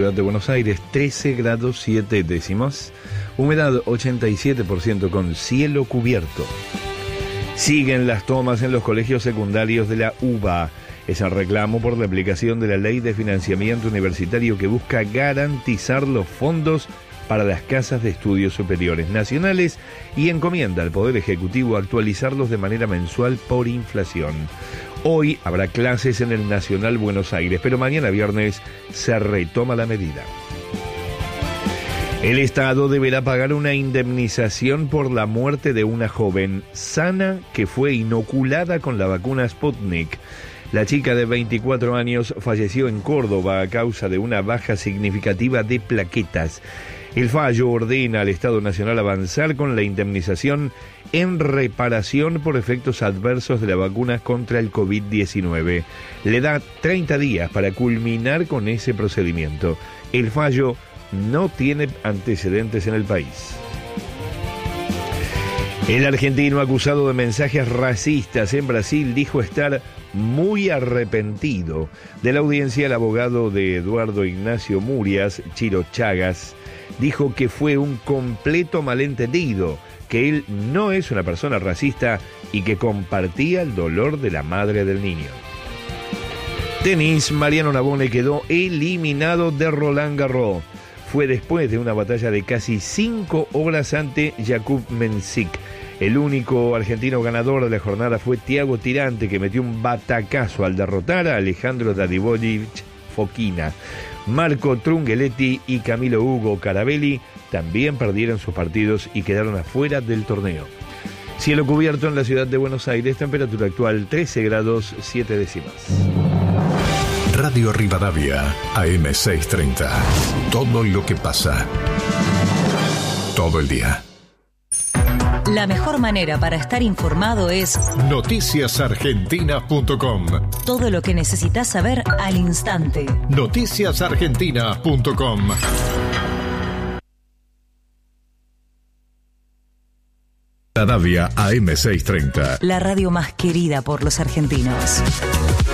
Ciudad de Buenos Aires, 13 grados 7 décimos, humedad 87% con cielo cubierto. Siguen las tomas en los colegios secundarios de la UBA. Es el reclamo por la aplicación de la Ley de Financiamiento Universitario que busca garantizar los fondos para las casas de estudios superiores nacionales y encomienda al Poder Ejecutivo actualizarlos de manera mensual por inflación. Hoy habrá clases en el Nacional Buenos Aires, pero mañana viernes se retoma la medida. El Estado deberá pagar una indemnización por la muerte de una joven sana que fue inoculada con la vacuna Sputnik. La chica de 24 años falleció en Córdoba a causa de una baja significativa de plaquetas. El fallo ordena al Estado Nacional avanzar con la indemnización en reparación por efectos adversos de la vacuna contra el COVID-19. Le da 30 días para culminar con ese procedimiento. El fallo no tiene antecedentes en el país. El argentino acusado de mensajes racistas en Brasil dijo estar muy arrepentido. De la audiencia, el abogado de Eduardo Ignacio Murias, Chiro Chagas, dijo que fue un completo malentendido, que él no es una persona racista y que compartía el dolor de la madre del niño. Tenis, Mariano Navone quedó eliminado de Roland Garros. Fue después de una batalla de casi 5 horas ante Jakub Mensik. El único argentino ganador de la jornada fue Thiago Tirante, que metió un batacazo al derrotar a Alejandro Dadivojevic Fokina. Marco Trungelliti y Camilo Hugo Carabelli también perdieron sus partidos y quedaron afuera del torneo. Cielo cubierto en la ciudad de Buenos Aires, temperatura actual 13 grados 7 décimas. Radio Rivadavia, AM630. Todo lo que pasa. Todo el día. La mejor manera para estar informado es noticiasargentina.com. Todo lo que necesitas saber al instante. Noticiasargentina.com. Rivadavia AM630. La radio más querida por los argentinos.